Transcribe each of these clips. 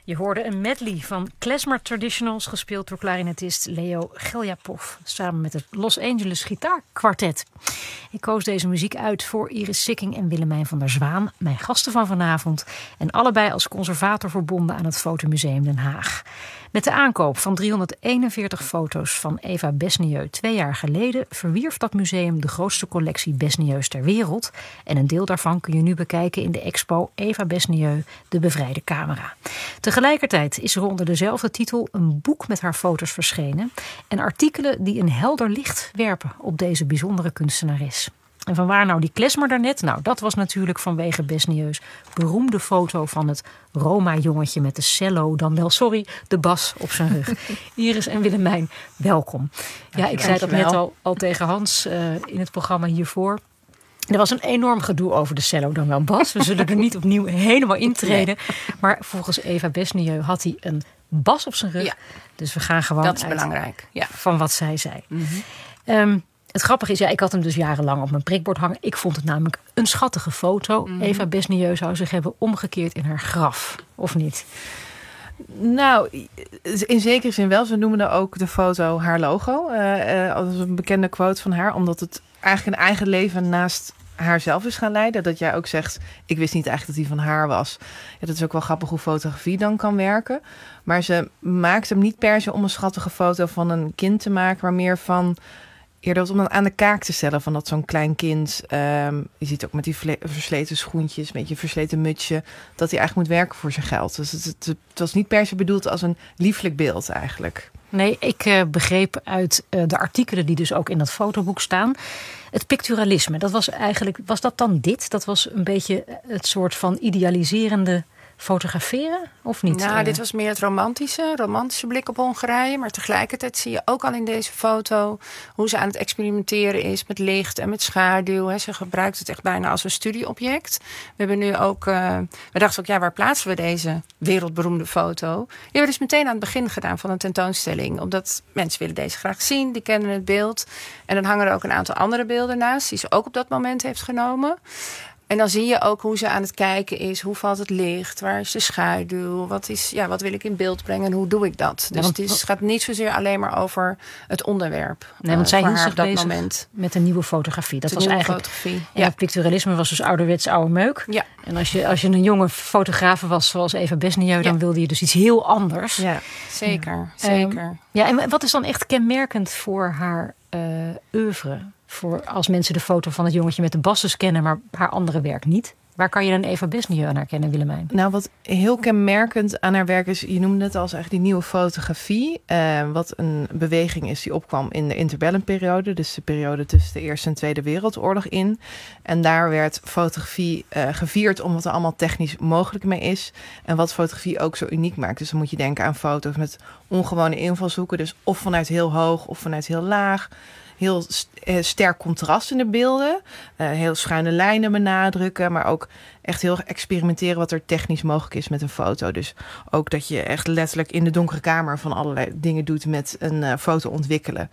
Je hoorde een medley van klezmer traditionals, gespeeld door klarinetist Leo Geljapov, samen met het Los Angeles Gitaarkwartet. Ik koos deze muziek uit voor Iris Sikking en Willemijn van der Zwaan, mijn gasten van vanavond, en allebei als conservator verbonden aan het Fotomuseum Den Haag. Met de aankoop van 341 foto's van Eva Besnieu 2 jaar geleden verwierf dat museum de grootste collectie Besnieus ter wereld. En een deel daarvan kun je nu bekijken in de expo Eva Besnieu, de bevrijde camera. Tegelijkertijd is er onder dezelfde titel een boek met haar foto's verschenen en artikelen die een helder licht werpen op deze bijzondere kunstenares. En vanwaar nou die klezmer daarnet? Nou, dat was natuurlijk vanwege Besnieus beroemde foto van het Roma-jongetje met de cello, de bas op zijn rug. Iris en Willemijn, welkom. Ja, ik zei dat net al tegen Hans in het programma hiervoor. Er was een enorm gedoe over de cello dan wel bas. We zullen er niet opnieuw helemaal intreden. Nee. Maar volgens Eva Besnieu had hij een bas op zijn rug. Ja. Dus we gaan gewoon dat is belangrijk. Ja. Van wat zij zei. Mm-hmm. Het grappige is, ik had hem dus jarenlang op mijn prikbord hangen. Ik vond het namelijk een schattige foto. Mm-hmm. Eva Besnieu zou zich hebben omgekeerd in haar graf, of niet? Nou, in zekere zin wel. Ze noemden ook de foto haar logo. Als een bekende quote van haar. Omdat het eigenlijk een eigen leven naast haarzelf is gaan leiden. Dat jij ook zegt, ik wist niet eigenlijk dat die van haar was. Ja, dat is ook wel grappig hoe fotografie dan kan werken. Maar ze maakt hem niet per se om een schattige foto van een kind te maken. Maar meer van eerder om dan aan de kaak te stellen van dat zo'n klein kind. Je ziet ook met die versleten schoentjes, een beetje versleten mutsje, dat hij eigenlijk moet werken voor zijn geld. Dus het was niet per se bedoeld als een lieflijk beeld eigenlijk. Nee, ik begreep uit de artikelen die dus ook in dat fotoboek staan. Het picturalisme, was dat dan dit? Dat was een beetje het soort van idealiserende fotograferen, of niet? Nou, dit was meer het romantische blik op Hongarije. Maar tegelijkertijd zie je ook al in deze foto hoe ze aan het experimenteren is met licht en met schaduw. Ze gebruikt het echt bijna als een studieobject. We hebben nu ook, we dachten ook, waar plaatsen we deze wereldberoemde foto? Die hebben we dus meteen aan het begin gedaan van een tentoonstelling. Omdat mensen willen deze graag zien, die kennen het beeld. En dan hangen er ook een aantal andere beelden naast, die ze ook op dat moment heeft genomen. En dan zie je ook hoe ze aan het kijken is. Hoe valt het licht? Waar is de schaduw? Wat wil ik in beeld brengen? En hoe doe ik dat? Dus het gaat niet zozeer alleen maar over het onderwerp. Nee, want zij hield zich bezig met een nieuwe fotografie. Dat was eigenlijk fotografie. En het picturalisme was dus ouderwets oude meuk. Ja. En als je een jonge fotograaf was zoals Eva Besnieu, dan wilde je dus iets heel anders. Ja, zeker. Zeker. En wat is dan echt kenmerkend voor haar oeuvre? Voor als mensen de foto van het jongetje met de basses kennen, maar haar andere werk niet. Waar kan je dan Eva Besnieu aan herkennen, Willemijn? Nou, wat heel kenmerkend aan haar werk is, je noemde het als eigenlijk die nieuwe fotografie. Wat een beweging is die opkwam in de interbellumperiode. Dus de periode tussen de Eerste en Tweede Wereldoorlog in. En daar werd fotografie gevierd om wat er allemaal technisch mogelijk mee is. En wat fotografie ook zo uniek maakt. Dus dan moet je denken aan foto's met ongewone invalshoeken. Dus of vanuit heel hoog of vanuit heel laag. Heel sterk contrast in de beelden. Heel schuine lijnen benadrukken. Maar ook echt heel experimenteren wat er technisch mogelijk is met een foto. Dus ook dat je echt letterlijk in de donkere kamer van allerlei dingen doet met een foto ontwikkelen.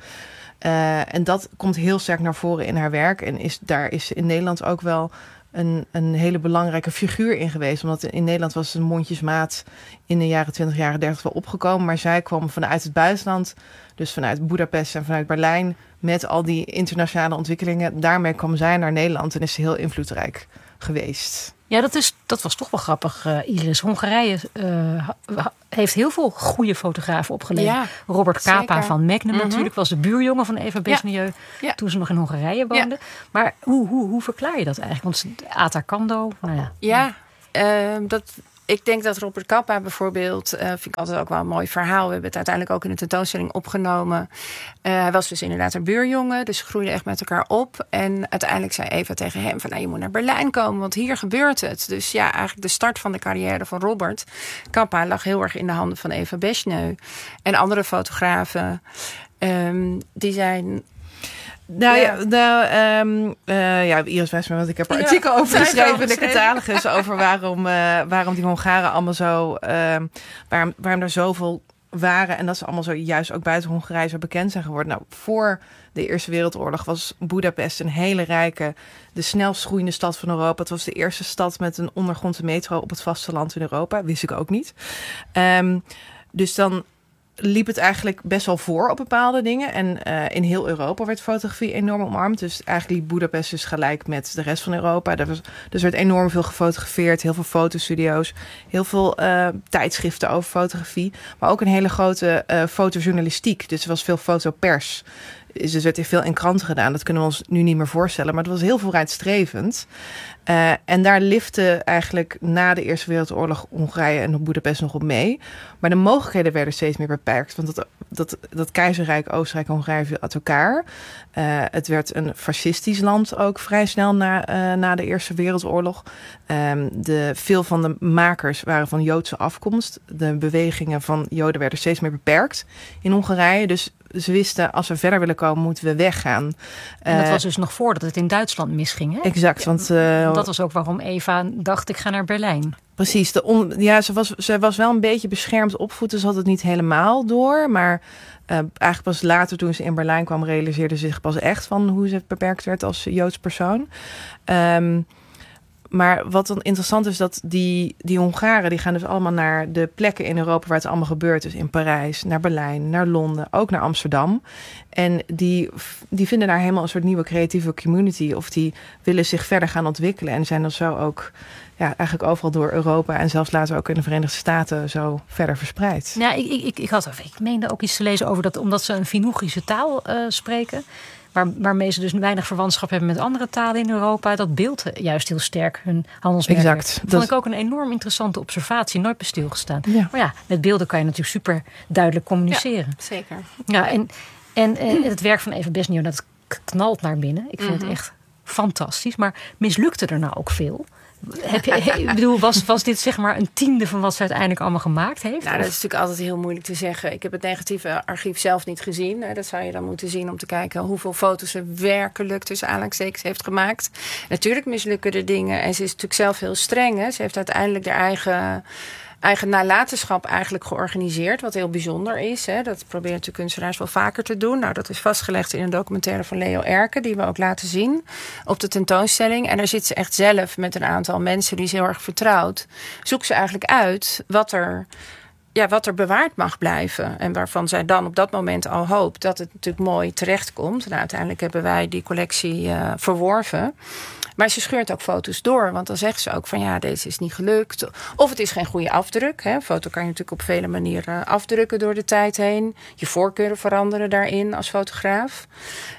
En dat komt heel sterk naar voren in haar werk. En daar is in Nederland ook wel een hele belangrijke figuur in geweest. Omdat in Nederland was een mondjesmaat in de jaren 20, jaren 30 wel opgekomen. Maar zij kwam vanuit het buitenland, dus vanuit Budapest en vanuit Berlijn, met al die internationale ontwikkelingen. Daarmee kwam zij naar Nederland en is ze heel invloedrijk geweest. Ja, dat was toch wel grappig, Iris. Hongarije heeft heel veel goede fotografen opgeleverd. Ja, Robert Capa van Magnum natuurlijk was de buurjongen van Eva Besnieu toen ze nog in Hongarije woonde. Ja. Maar hoe verklaar je dat eigenlijk? Want Ata Kando, ik denk dat Robert Capa bijvoorbeeld, vind ik altijd ook wel een mooi verhaal. We hebben het uiteindelijk ook in de tentoonstelling opgenomen. Hij was dus inderdaad een buurjongen, dus ze groeiden echt met elkaar op. En uiteindelijk zei Eva tegen hem van, je moet naar Berlijn komen, want hier gebeurt het. Dus eigenlijk de start van de carrière van Robert Capa lag heel erg in de handen van Eva Besnieu. En andere fotografen, die zijn... Iris wijst me, want ik heb een artikel over geschreven in de catalogus over waarom die Hongaren allemaal zo, waarom er zoveel waren, en dat ze allemaal zo juist ook buiten Hongarije zo bekend zijn geworden. Nou, voor de Eerste Wereldoorlog was Boedapest een hele rijke, de snelst groeiende stad van Europa. Het was de eerste stad met een ondergrondse metro op het vasteland in Europa. Wist ik ook niet. Dus dan liep het eigenlijk best wel voor op bepaalde dingen. En in heel Europa werd fotografie enorm omarmd. Dus eigenlijk liep Boedapest dus gelijk met de rest van Europa. Dus werd enorm veel gefotografeerd. Heel veel fotostudio's. Heel veel tijdschriften over fotografie. Maar ook een hele grote fotojournalistiek. Dus er was veel fotopers. Dus er werd veel in kranten gedaan. Dat kunnen we ons nu niet meer voorstellen. Maar het was heel vooruitstrevend. En daar lifte eigenlijk na de Eerste Wereldoorlog Hongarije en Boedapest nog op mee. Maar de mogelijkheden werden steeds meer beperkt. Want dat keizerrijk Oostenrijk-Hongarije viel uit elkaar. Het werd een fascistisch land ook vrij snel na de Eerste Wereldoorlog. Veel van de makers waren van Joodse afkomst. De bewegingen van Joden werden steeds meer beperkt in Hongarije. Dus ze wisten, als we verder willen komen, moeten we weggaan. En dat was dus nog voordat het in Duitsland misging, hè? Exact. Want dat was ook waarom Eva dacht, ik ga naar Berlijn. Precies. Ze was wel een beetje beschermd opvoed, dus had het niet helemaal door. Maar eigenlijk pas later, toen ze in Berlijn kwam, realiseerde ze zich pas echt van hoe ze beperkt werd als Joods persoon. Maar wat dan interessant is, dat die Hongaren, die gaan dus allemaal naar de plekken in Europa waar het allemaal gebeurt. Dus in Parijs, naar Berlijn, naar Londen, ook naar Amsterdam. En die vinden daar helemaal een soort nieuwe creatieve community. Of die willen zich verder gaan ontwikkelen. En zijn dan zo ook eigenlijk overal door Europa en zelfs later ook in de Verenigde Staten zo verder verspreid. Ja, ik meende ook iets te lezen over dat, omdat ze een Finougische taal spreken, waarmee ze dus weinig verwantschap hebben met andere talen in Europa, dat beeld juist heel sterk hun handelsmerk. Exact. Dat vond ik ook een enorm interessante observatie, nooit bij stilgestaan. Ja. Maar met beelden kan je natuurlijk super duidelijk communiceren. Ja, zeker. Ja, en het werk van Eva Besnier, dat knalt naar binnen. Ik vind het echt fantastisch. Maar mislukte er nou ook veel? Ik bedoel, was dit zeg maar een tiende van wat ze uiteindelijk allemaal gemaakt heeft? Nou, dat is natuurlijk altijd heel moeilijk te zeggen. Ik heb het negatieve archief zelf niet gezien. Dat zou je dan moeten zien om te kijken hoeveel foto's ze werkelijk tussen aanhalingstekens heeft gemaakt. Natuurlijk mislukken er dingen. En ze is natuurlijk zelf heel streng. Hè. Ze heeft uiteindelijk haar eigen nalatenschap eigenlijk georganiseerd. Wat heel bijzonder is. Hè. Dat proberen natuurlijk kunstenaars wel vaker te doen. Nou, dat is vastgelegd in een documentaire van Leo Erke, die we ook laten zien op de tentoonstelling. En daar zit ze echt zelf met een aantal mensen die ze heel erg vertrouwt. Zoekt ze eigenlijk uit wat er bewaard mag blijven. En waarvan zij dan op dat moment al hoopt dat het natuurlijk mooi terechtkomt. Nou, uiteindelijk hebben wij die collectie verworven. Maar ze scheurt ook foto's door. Want dan zegt ze ook van deze is niet gelukt. Of het is geen goede afdruk. Hè. Foto kan je natuurlijk op vele manieren afdrukken door de tijd heen. Je voorkeuren veranderen daarin als fotograaf.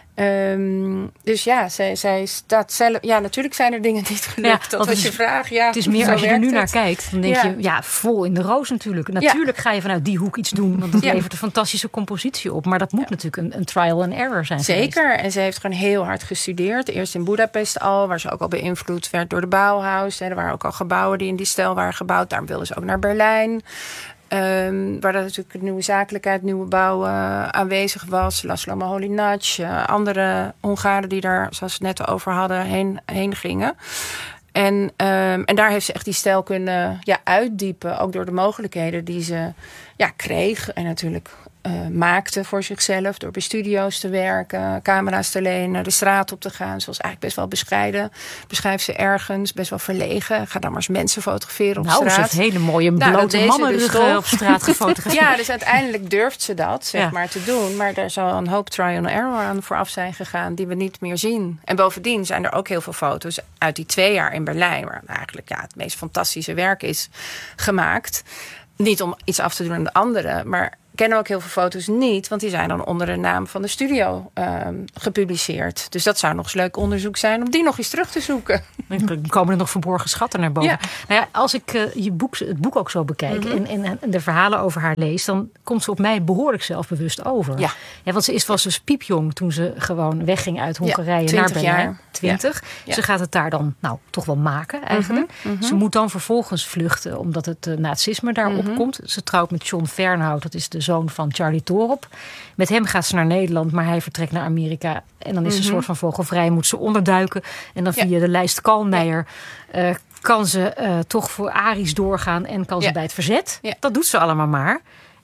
Dus zij staat zelf. Ja, natuurlijk zijn er dingen niet gelukt. Dat was je vraag. Ja, het is meer als je er nu naar kijkt, dan denk je, vol in de roos natuurlijk. Natuurlijk ga je vanuit die hoek iets doen, want dat levert een fantastische compositie op. Maar dat moet natuurlijk een trial and error zijn. Zeker. Geweest. En ze heeft gewoon heel hard gestudeerd. Eerst in Boedapest al, waar ze ook al beïnvloed werd door de Bauhaus. Er waren ook al gebouwen die in die stijl waren gebouwd. Daarom wilden ze ook naar Berlijn. Waar dat natuurlijk een nieuwe zakelijkheid, nieuwe bouw aanwezig was. Laszlo Moholy-Nagy, andere Hongaren die daar, zoals we het net over hadden, heen gingen. En daar heeft ze echt die stijl kunnen uitdiepen. Ook door de mogelijkheden die ze kreeg. En natuurlijk maakte voor zichzelf. Door bij studio's te werken, camera's te lenen, de straat op te gaan. Ze was eigenlijk best wel bescheiden. Beschrijft ze ergens, best wel verlegen. Ga dan maar eens mensen fotograferen op straat. Ze heeft hele mooie blote mannenruggen op straat gefotografeerd. Ja, dus uiteindelijk durft ze dat maar te doen. Maar daar zal een hoop trial and error aan vooraf zijn gegaan die we niet meer zien. En bovendien zijn er ook heel veel foto's uit die 2 jaar in Berlijn, waar eigenlijk het meest fantastische werk is gemaakt. Niet om iets af te doen aan de anderen, maar kennen ook heel veel foto's niet, want die zijn dan onder de naam van de studio gepubliceerd. Dus dat zou nog eens leuk onderzoek zijn om die nog eens terug te zoeken. Dan komen er nog verborgen schatten naar boven. Ja. Nou ja, als ik het boek ook zo bekijk en de verhalen over haar lees, dan komt ze op mij behoorlijk zelfbewust over. Ja, want ze was dus piepjong toen ze gewoon wegging uit Hongarije naar Berlijn. 20. Ja. Ze gaat het daar dan toch wel maken eigenlijk. Ze moet dan vervolgens vluchten omdat het nazisme daar opkomt. Ze trouwt met John Fernhout, dat is de zoon van Charlie Torop. Met hem gaat ze naar Nederland, maar hij vertrekt naar Amerika. En dan is ze een soort van vogelvrij, moet ze onderduiken. En dan via de lijst Kalmeijer kan ze toch voor Aries doorgaan en kan ze bij het verzet. Ja. Dat doet ze allemaal maar.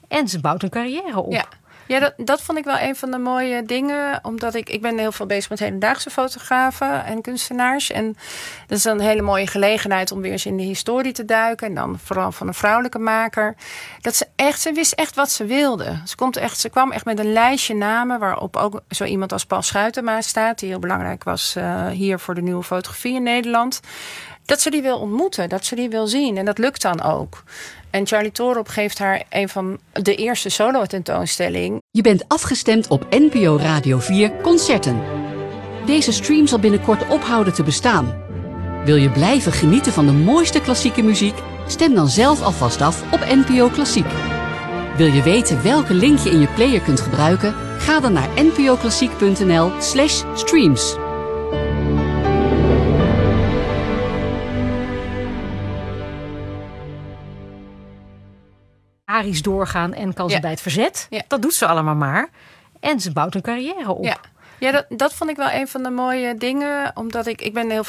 En ze bouwt een carrière op. Ja, dat vond ik wel een van de mooie dingen. Omdat ik ben heel veel bezig met hedendaagse fotografen en kunstenaars. En dat is dan een hele mooie gelegenheid om weer eens in de historie te duiken. En dan vooral van een vrouwelijke maker. Ze wist echt wat ze wilde. Ze kwam echt met een lijstje namen waarop ook zo iemand als Paul Schuitema staat. Die heel belangrijk was hier voor de nieuwe fotografie in Nederland. Dat ze die wil ontmoeten, dat ze die wil zien. En dat lukt dan ook. En Charlie Torop geeft haar een van de eerste solo-tentoonstelling. Je bent afgestemd op NPO Radio 4 Concerten. Deze stream zal binnenkort ophouden te bestaan. Wil je blijven genieten van de mooiste klassieke muziek? Stem dan zelf alvast af op NPO Klassiek. Wil je weten welke link je in je player kunt gebruiken? Ga dan naar npoklassiek.nl/streams. Aries doorgaan en kan ze bij het verzet. Ja. Dat doet ze allemaal maar. En ze bouwt een carrière op. Ja, dat vond ik wel een van de mooie dingen. Omdat ik ben heel